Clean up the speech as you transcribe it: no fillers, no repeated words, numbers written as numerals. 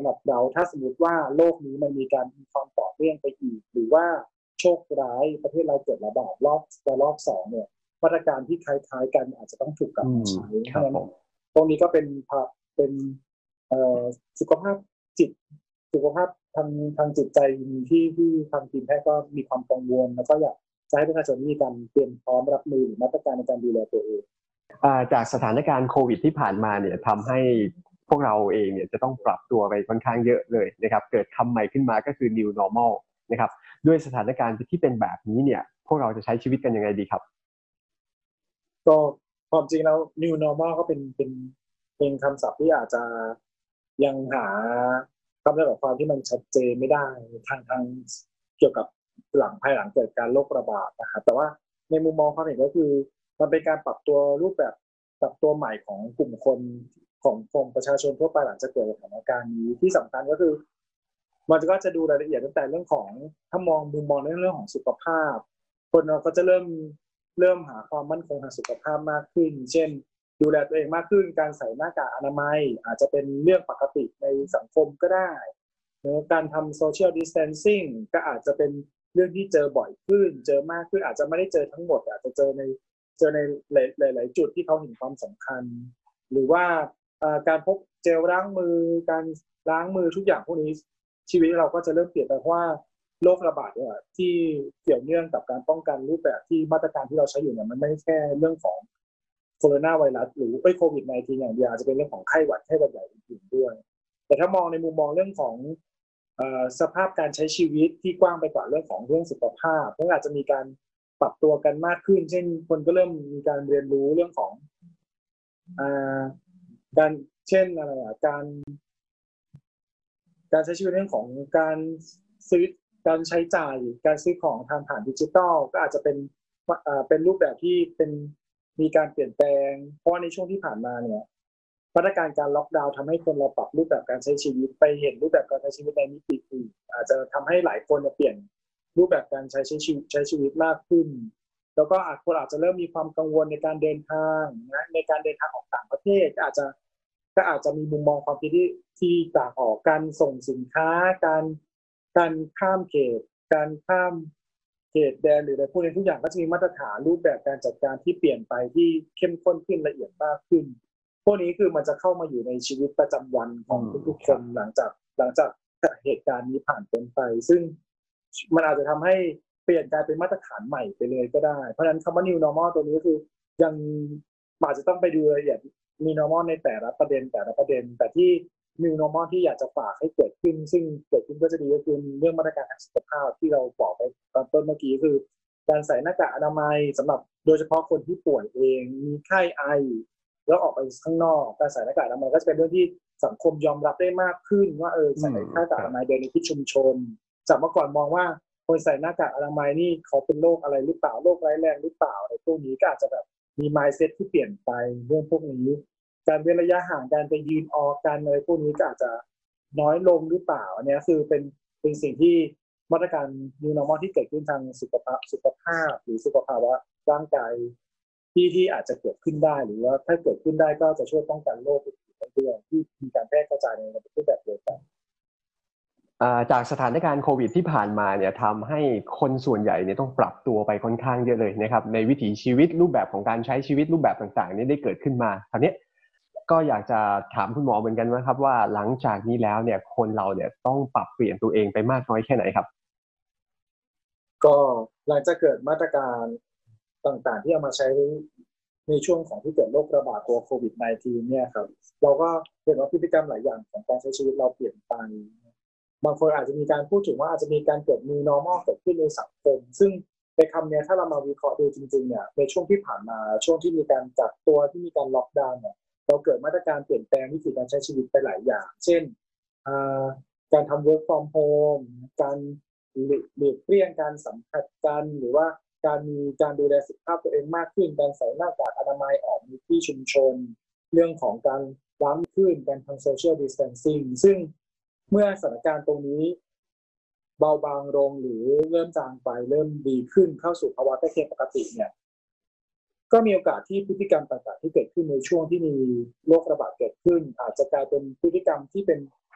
หรับเราถ้าสมมติว่าโลกนี้มันมีความต่อเนื่องไปอีกหรือว่าโชคร้ายประเทศเราเกิดระบาดรอบสองเนี่ยมาตรการที่คล้ายๆกันอาจจะต้องถูกกลับมาใช้เพราะฉะนั้นตรงนี้ก็เป็นสุขภาพจิตสุขภาพทางจิตใจที่ทางทีมแพทย์ก็มีความกังวลแล้วก็อยากจะให้ประชาชนมีการเตรียมพร้อมรับมือมาตรการในการดูแลตัวเองจากสถานการณ์โควิดที่ผ่านมาเนี่ยทำให้พวกเราเองเนี่ยจะต้องปรับตัวไปค่อนข้างเยอะเลยนะครับเกิดคำใหม่ขึ้นมาก็คือ new normal นะครับด้วยสถานการณ์ที่เป็นแบบนี้เนี่ยพวกเราจะใช้ชีวิตกันยังไงดีครับก็ความจริงแล้ว new normal ก็เป็นคำศัพท์ที่อาจจะยังหาคำจำกัดความที่มันชัดเจนไม่ได้ทางเกี่ยวกับภายหลังเกิดการโรคระบาดนะครับแต่ว่าในมุมมองความเห็นก็คือมันเป็นการปรับตัวรูปแบบปรับตัวใหม่ของกลุ่มคนของประชาชนทั่วไปหลังจากเกิดสถานการณ์นี้ที่สำคัญก็คือมันก็จะดูรายละเอียดตั้งแต่เรื่องของถ้ามองมุมมองในเรื่องของสุขภาพคนเราก็จะเริ่มหาความมั่นคงทางสุขภาพมากขึ้นเช่นดูแลตัวเองมากขึ้นการใส่หน้ากากอนามัยอาจจะเป็นเรื่องปกติในสังคมก็ได้การทำ social distancing ก็อาจจะเป็นเรื่องที่เจอบ่อยขึ้นเจอมากขึ้นอาจจะไม่ได้เจอทั้งหมดอาจจะเจอในหลายๆจุดที่เขาเห็นความสำคัญหรือว่าการพกเจลล้างมือการล้างมือทุกอย่างพวกนี้ชีวิตเราก็จะเริ่มเปลี่ยนไปเพราะว่าโรคระบาดเนี่ยที่เกี่ยวเนื่องกับการป้องกันรูปแบบที่มาตรการที่เราใช้อยู่เนี่ยมันไม่แค่เรื่องของโคโรนาไวรัสหรือโควิด -19 อย่างเดียวอาจจะเป็นเรื่องของไข้หวัดใหญ่อื่นๆด้วยแต่ถ้ามองในมุมมองเรื่องของสภาพการใช้ชีวิตที่กว้างไปกว่าเรื่องสุขภาพก็อาจจะมีการปรับตัวกันมากขึ้นเช่นคนก็เริ่มมีการเรียนรู้เรื่องของการเช่นอะไรการใช้ชีวิตเรื่องของการซื้อการใช้จ่ายการซื้อของทางผ่านดิจิทัลก็อาจจะเป็นรูปแบบที่มีการเปลี่ยนแปลงเพราะในช่วงที่ผ่านมาเนี่ยมาตรการการล็อกดาวน์ทำให้คนเราปรับรูปแบบการใช้ชีวิตไปเห็นรูปแบบการใช้ชีวิตในมิติอื่นอาจจะทำให้หลายคนเปลี่ยนรูปแบบการใช้ชีวิตมากขึ้นแล้วก็คนอาจจะเริ่มมีความกังวลในการเดินทางนะในการเดินทางออกต่างประเทศก็อาจจะมีมุมมองความคิดที่ต่างออกการส่งสินค้าการข้ามเขตการข้ามเขตแดนหรืออะไรพวกนี้ทุกอย่างก็จะมีมาตรฐานรูปแบบการจัดการที่เปลี่ยนไปที่เข้มข้นขึ้นละเอียดมากขึ้นพวกนี้คือมันจะเข้ามาอยู่ในชีวิตประจำวันของทุกๆคนหลังจากเหตุการณ์นี้ผ่านพ้นไปซึ่งมันอาจจะทำให้เปลี่ยนกลายเป็นมาตรฐานใหม่ไปเลยก็ได้เพราะฉะนั้นคำว่า new normal ตัวนี้ก็คือยังอาจจะต้องไปดูรายละเอียด new normal ในแต่ละประเด็นแต่ที่ new normal ที่อยากจะฝากให้เกิดขึ้นซึ่งเกิดขึ้นก็จะดีก็คือเรื่องมาตรการทางสุขภาพที่เราบอกไปตอนต้นเมื่อกี้คือการใส่หน้ากากอนามัยสำหรับโดยเฉพาะคนที่ป่วยเองมีไข้ไอแล้วออกไปข้างนอกการใส่หน้ากากอนามัยก็จะเป็นเรื่องที่สังคมยอมรับได้มากขึ้นว่าใส่หน้ากากอนามัยเดินในที่ชุมชนจากเมื่อก่อนมองว่าคนใส่หน้ากากอนามัยนี่เขาเป็นโรคอะไรหรือเปล่าโรคร้ายแรงหรือเปล่าในพวกนี้ก็อาจจะแบบมี mindset ที่เปลี่ยนไปเรื่องพวกนี้การเว้นระยะห่างการไปยืนออกกันอะไรพวกนี้ก็อาจจะน้อยลงหรือเปล่าอันนี้คือเป็นสิ่งที่มาตรการ New Normal ที่เกิดขึ้นทางสุขภาพหรือสุขภาวะร่างกายที่อาจจะเกิดขึ้นได้หรือว่าถ้าเกิดขึ้นได้ก็จะช่วยป้องกันโรคอื่นๆได้ที่มีการแพร่กระจายในรูปแบบเดียวกันจากสถานการณ์โควิดที่ผ่านมาเนี่ยทำให้คนส่วนใหญ่เนี่ยต้องปรับตัวไปค่อนข้างเยอะเลยนะครับในวิถีชีวิตรูปแบบของการใช้ชีวิตรูปแบบต่างๆนี้ได้เกิดขึ้นมาคราวนี้ก็อยากจะถามคุณหมอเหมือนกันนะครับว่าหลังจากนี้แล้วเนี่ยคนเราเนี่ยต้องปรับเปลี่ยนตัวเองไปมากน้อยแค่ไหนครับก็หลังจากเกิดมาตรการต่างๆที่เอามาใช้ในช่วงของที่เกิดโรคระบาดตัวโควิด -19 เนี่ยครับเราก็เห็นว่าพฤติกรรมหลายอย่างของการใช้ชีวิตเราเปลี่ยนไปบางคนอาจจะมีการพูดถึงว่าอาจจะมีการเกิด new normal เกิดขึ้นในสังคมซึ่งในคำนี้ถ้าเรามาวิเคราะห์ดูจริงๆเนี่ยในช่วงที่ผ่านมาช่วงที่มีการกักตัวที่มีการล็อกดาวน์เนี่ยเราเกิดมาตรการเปลี่ยนแปลงวิธีการใช้ชีวิตไปหลายอย่างเช่นการทำ work from home การหลีกเลี่ยงการสัมผัสกันหรือว่าการมีการดูแลสุขภาพตัวเองมากขึ้นการใส่หน้ากากอนามัยออกในที่ชุมชนเรื่องของการล้างขึ้นการทำ social distancing ซึ่งเมื่อสถานการณ์ตรงนี้เบาบางลงหรือเริ่มจางไปเริ่มดีขึ้นเข้าสู่ภาวะใกล้เคียงปกติเนี่ยก็มีโอกาสที่พฤติกรรมต่างๆที่เกิดขึ้นในช่วงที่มีโรคระบาดเกิดขึ้นอาจจะกลายเป็นพฤติกรรมที่เป็น